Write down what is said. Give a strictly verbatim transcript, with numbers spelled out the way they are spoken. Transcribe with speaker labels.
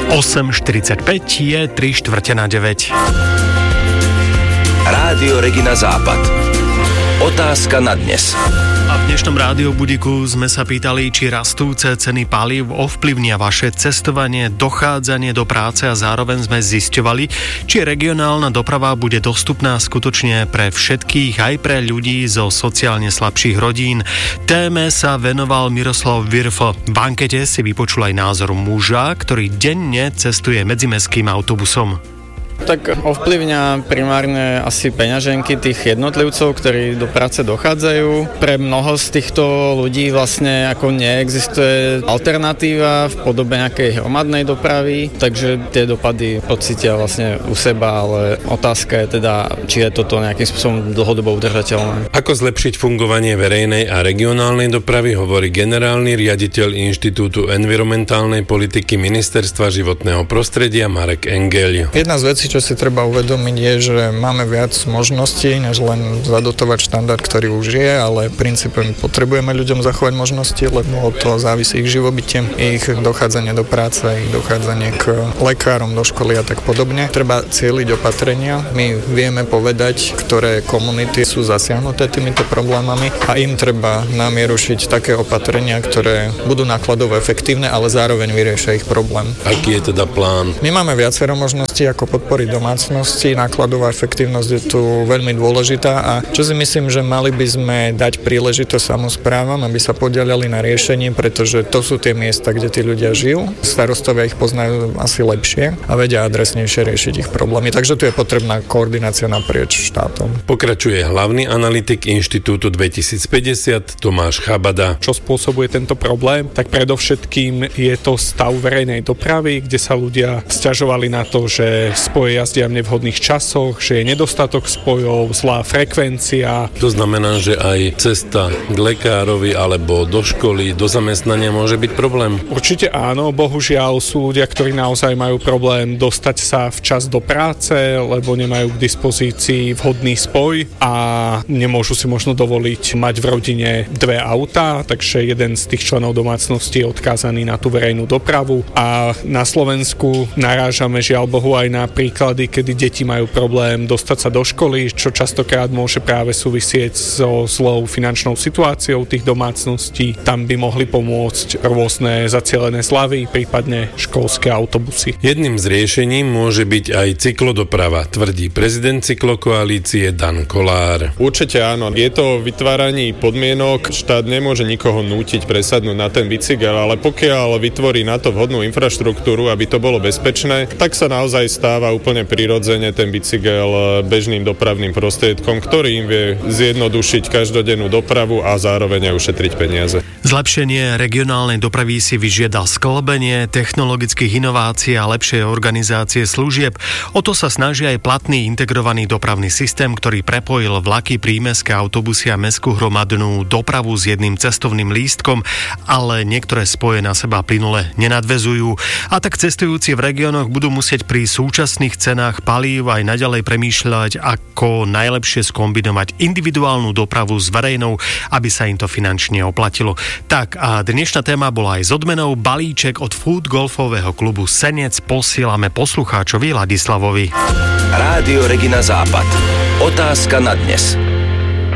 Speaker 1: osem štyridsaťpäť je tri štvrte na deväť.
Speaker 2: Rádio Regina Západ. Otázka na dnes.
Speaker 1: A v dnešnom rádio budíku sme sa pýtali, či rastúce ceny palív ovplyvnia vaše cestovanie, dochádzanie do práce a zároveň sme zisťovali, či regionálna doprava bude dostupná skutočne pre všetkých, aj pre ľudí zo sociálne slabších rodín. Téme sa venoval Miroslav Virfl. V ankete si vypočul aj názor muža, ktorý denne cestuje medzimestským autobusom.
Speaker 3: Tak ovplyvňa primárne asi peňaženky tých jednotlivcov, ktorí do práce dochádzajú. Pre mnoho z týchto ľudí vlastne ako neexistuje alternatíva v podobe nejakej hromadnej dopravy, takže tie dopady pocítia vlastne u seba, ale otázka je teda, či je toto nejakým spôsobom dlhodobo udržateľné.
Speaker 4: Ako zlepšiť fungovanie verejnej a regionálnej dopravy, hovorí generálny riaditeľ Inštitútu environmentálnej politiky Ministerstva životného prostredia Marek Engeľ.
Speaker 5: Jedna z vecí, čo si treba uvedomiť, je, že máme viac možností, než len zadotovať štandard, ktorý už je, ale v princípe my potrebujeme ľuďom zachovať možnosti, lebo od toho závisí ich živobytie, ich dochádzanie do práce, ich dochádzanie k lekárom, do školy a tak podobne. Treba cieliť opatrenia. My vieme povedať, ktoré komunity sú zasiahnuté týmito problémami a im treba namierušiť také opatrenia, ktoré budú nákladovo efektívne, ale zároveň vyriešia ich problém.
Speaker 4: Aký je teda plán?
Speaker 5: My máme viacero možností, ako podporiť domácnosti, nákladová efektívnosť je tu veľmi dôležitá a čo si myslím, že mali by sme dať príležitosť samosprávam, aby sa podielali na riešení, pretože to sú tie miesta, kde tí ľudia žijú. Starostovia ich poznajú asi lepšie a vedia adresnejšie riešiť ich problémy. Takže tu je potrebná koordinácia naprieč štátom.
Speaker 4: Pokračuje hlavný analytik Inštitútu dvetisícpäťdesiat Tomáš Chabada.
Speaker 6: Čo spôsobuje tento problém? Tak predovšetkým je to stav verejnej dopravy, kde sa ľudia sťažovali na to, že spoje jazdia v nevhodných časoch, že je nedostatok spojov, zlá frekvencia.
Speaker 4: To znamená, že aj cesta k lekárovi alebo do školy, do zamestnania môže byť problém?
Speaker 6: Určite áno, bohužiaľ sú ľudia, ktorí naozaj majú problém dostať sa včas do práce, lebo nemajú k dispozícii vhodný spoj a nemôžu si možno dovoliť mať v rodine dve autá, takže jeden z tých členov domácnosti je odkázaný na tú verejnú dopravu a na Slovensku narážame žiaľ Bohu aj na príklady, kedy deti majú problém dostať sa do školy, čo častokrát môže práve súvisieť so zlou finančnou situáciou tých domácností. Tam by mohli pomôcť rôzne zacielené zľavy, prípadne školské autobusy.
Speaker 4: Jedným z riešení môže byť aj cyklodoprava, tvrdí prezident cyklokoalície Dan Kolár.
Speaker 7: Určite áno. Je to vytváranie podmienok. Štát nemôže nikoho nútiť presadnúť na ten bicykel, ale pokiaľ vytvorí na to vhodnú infraštruktúru, aby to bolo bezpečné, tak sa naozaj stáva úplne prirodzene ten bicykel bežným dopravným prostriedkom, ktorý im vie zjednodušiť každodennú dopravu a zároveň aj ušetriť peniaze.
Speaker 1: Zlepšenie regionálnej dopravy si vyžiada sklbenie technologických inovácií a lepšej organizácie služieb. O to sa snaží aj platný integrovaný dopravný systém, ktorý prepojil vlaky, prímestské autobusy a mestskú hromadnú dopravu s jedným cestovným lístkom, ale niektoré spoje na seba plynule nenadväzujú. A tak cestujúci v regiónoch budú musieť pri súčasných cenách palív aj naďalej premýšľať, ako najlepšie skombinovať individuálnu dopravu s verejnou, aby sa im to finančne oplatilo. Tak a dnešná téma bola aj s odmenou. Balíček od Food golfového klubu Senec posielame poslucháčovi Ladislavovi.
Speaker 2: Rádio Regina Západ. Otázka na dnes.